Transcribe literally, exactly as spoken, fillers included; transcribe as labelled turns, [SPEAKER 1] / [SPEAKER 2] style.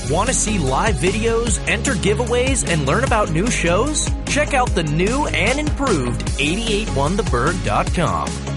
[SPEAKER 1] Want to see live videos, enter giveaways, and learn about new shows? Check out the new and improved eight eight one the berg dot com.